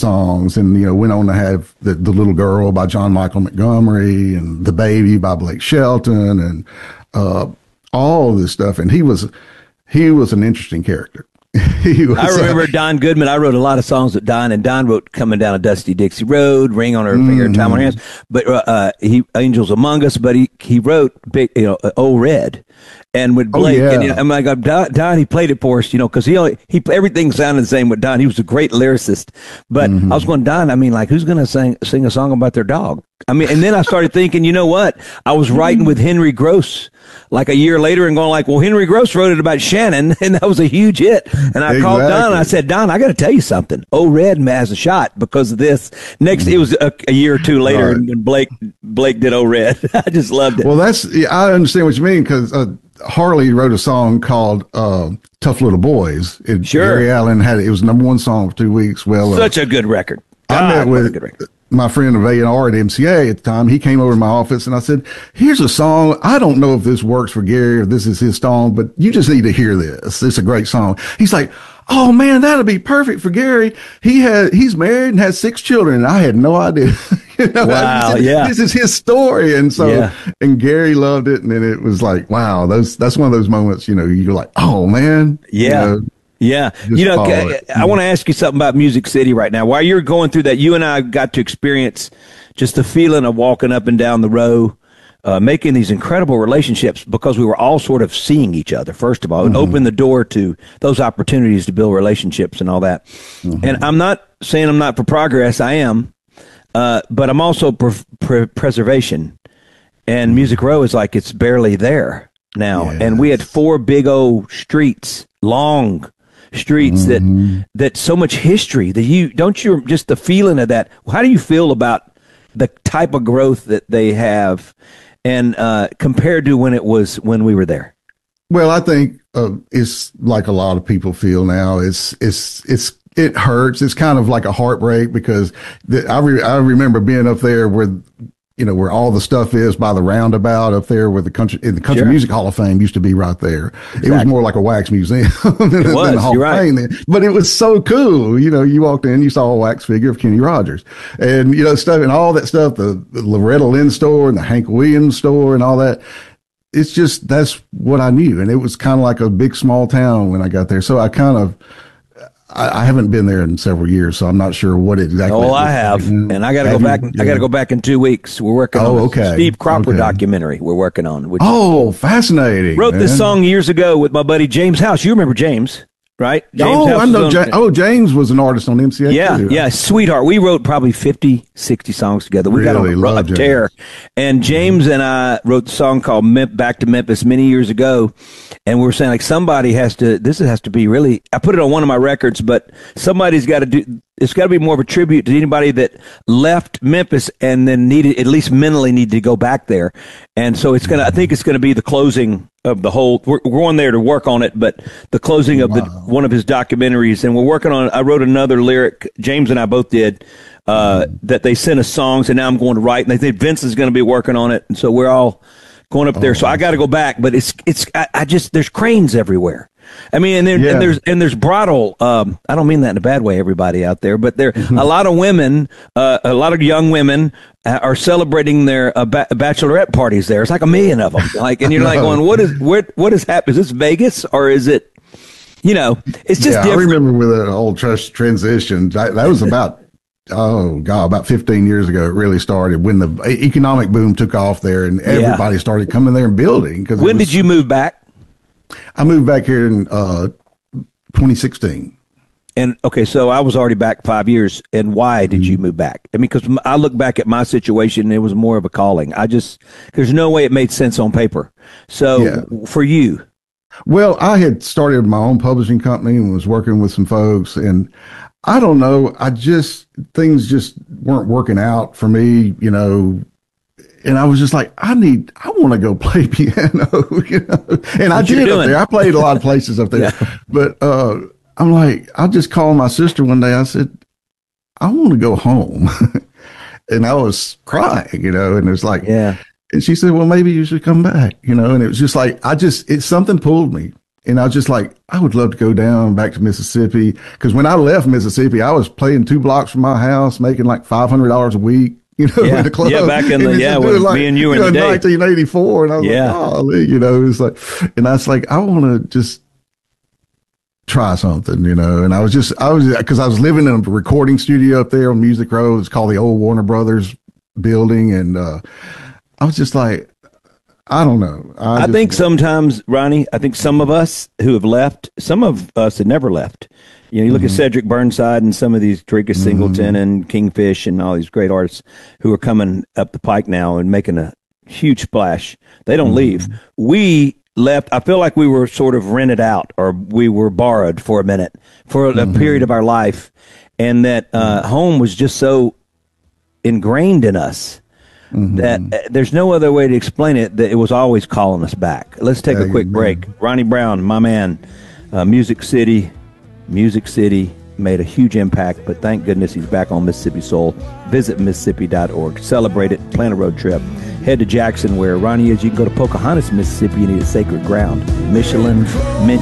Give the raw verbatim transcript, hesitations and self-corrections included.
songs, and you know, went on to have the, the Little Girl by John Michael Montgomery and The Baby by Blake Shelton, and uh, all this stuff. And he was he was an interesting character. He was, I remember uh, Don Goodman. I wrote a lot of songs with Don, and Don wrote "Coming Down a Dusty Dixie Road," "Ring on Her Finger," mm-hmm. "Time on Her Hands." But uh, he "Angels Among Us." But he he wrote big, you know, "Oh Red." And with Blake, oh, yeah. and you know, I'm like, Don, Don, he played it for us, you know, because he only, he everything sounded the same with Don. He was a great lyricist, but mm-hmm. I was going, Don, I mean, like, who's going to sing sing a song about their dog? I mean, and then I started thinking, you know what? I was writing with Henry Gross like a year later and going like, well, Henry Gross wrote it about Shannon, and that was a huge hit. And I exactly. called Don and I said, Don, I got to tell you something. Oh, Red has a shot because of this. Next, it was a, a year or two later, right. and Blake Blake did Oh, Red. I just loved it. Well, that's yeah, I understand what you mean because. Uh, Harley wrote a song called uh, "Tough Little Boys." It, sure, Gary Allen had it. It was number one song for two weeks. Well, such uh, a good record. God, I met with my friend of A and R at M C A at the time. He came over to my office and I said, "Here's a song. I don't know if this works for Gary or this is his song, but you just need to hear this. It's a great song." He's like, "Oh man, that'd be perfect for Gary. He had he's married and has six children." And I had no idea. You know, wow, said, yeah. This is his story. And so, yeah. and Gary loved it. And then it was like, wow, those, that's one of those moments, you know, you're like, oh man. Yeah. You know, yeah. You know, I, I want to ask you something about Music City right now. While you're going through that, you and I got to experience just the feeling of walking up and down the row, uh, making these incredible relationships because we were all sort of seeing each other. First of all, mm-hmm. it opened the door to those opportunities to build relationships and all that. Mm-hmm. And I'm not saying I'm not for progress. I am. Uh, but I'm also pre- pre- preservation, and Music Row is like it's barely there now. Yes. And we had four big old streets, long streets mm-hmm. that that so much history. That you don't you just the feeling of that. How do you feel about the type of growth that they have, and uh, compared to when it was when we were there? Well, I think uh, it's like a lot of people feel now. It's it's it's. It hurts. It's kind of like a heartbreak because the, I re, I remember being up there where, you know, where all the stuff is by the roundabout up there where the country, the Country sure. Music Hall of Fame used to be right there. Exactly. It was more like a wax museum than, it was, than the Hall you're of right. Fame then. But it was so cool. You know, you walked in, you saw a wax figure of Kenny Rogers and, you know, stuff and all that stuff, the, the Loretta Lynn store and the Hank Williams store and all that. It's just, that's what I knew. And it was kind of like a big small town when I got there. So I kind of, I, I haven't been there in several years, so I'm not sure what exactly. Oh, I have, like. and I got to go back. Yeah. I got to go back in two weeks. We're working oh, on okay. a Steve Cropper okay. documentary. We're working on. Which oh, fascinating! Wrote man. this song years ago with my buddy James House. You remember James? Right? James oh, House I know. on, Ja- oh, James was an artist on M C A. Yeah, too. yeah, sweetheart. We wrote probably fifty, sixty songs together. We really got on a, a tear. And James and I wrote the song called Mem- Back to Memphis many years ago. And we were saying, like, somebody has to, this has to be really, I put it on one of my records, but somebody's got to do, it's got to be more of a tribute to anybody that left Memphis and then needed, at least mentally needed to go back there. And so it's going to, I think it's going to be the closing of the whole, we're, we're going there to work on it, but the closing of wow. the one of his documentaries. And we're working on, I wrote another lyric, James and I both did, uh, that they sent us songs, and now I'm going to write, and they think Vince is going to be working on it. And so we're all going up there. Oh, so I got to go back, but it's, it's, I, I just, there's cranes everywhere. I mean, and, there, yeah. and there's and there's bridal. Um, I don't mean that in a bad way, everybody out there, but there a lot of women, uh, a lot of young women are celebrating their uh, ba- bachelorette parties there. It's like a million of them. Like, and you're like going, what is what what is happening? Is this Vegas or is it? You know, it's just. Yeah, different. I remember with an old trust transition. That, that was about. Oh God, about fifteen years ago, it really started when the economic boom took off there and everybody yeah. started coming there and building. Cause when was, did you move back? I moved back here in uh, twenty sixteen. And okay, so I was already back five years. And why did mm-hmm. you move back? I mean, because I look back at my situation, it was more of a calling. I just, there's no way it made sense on paper. So yeah. for you. Well, I had started my own publishing company and was working with some folks, and I don't know, I just, things just weren't working out for me, you know, and I was just like, I need, I want to go play piano, you know, and what I did up there. I played a lot of places up there, yeah. but, uh, I'm like, I just called my sister one day. I said, I want to go home. And I was crying, you know, and it was like, yeah. And she said, well, maybe you should come back, you know, and it was just like, I just, it, something pulled me And I was just like, I would love to go down back to Mississippi. Because when I left Mississippi, I was playing two blocks from my house, making like five hundred dollars a week, you know, yeah. in the club. Yeah, back in the, yeah, when like, me and you were you in know, the day. nineteen eighty-four. And I was yeah. like, oh, you know, it was like, and I was like, I want to just try something, you know. And I was just, I was, because I was living in a recording studio up there on Music Road. It's called the old Warner Brothers building. And uh, I was just like, I don't know. I, I just, think sometimes, Ronnie, I think some of us who have left, some of us had never left. You know, you look mm-hmm. at Cedric Burnside and some of these Drika Singleton mm-hmm. and Kingfish and all these great artists who are coming up the pike now and making a huge splash. They don't mm-hmm. leave. We left. I feel like we were sort of rented out, or we were borrowed for a minute, for a, mm-hmm. a period of our life, and that uh, mm-hmm. home was just so ingrained in us. Mm-hmm. That uh, there's no other way to explain it, that it was always calling us back. Let's take yeah, a quick break. Ronnie Brown, my man, uh, Music City, Music City made a huge impact, but thank goodness he's back on Mississippi Soul. Visit Mississippi dot org. Celebrate it. Plan a road trip. Head to Jackson, where Ronnie is. You can go to Pocahontas, Mississippi. You need a sacred ground. Michelin mentioned.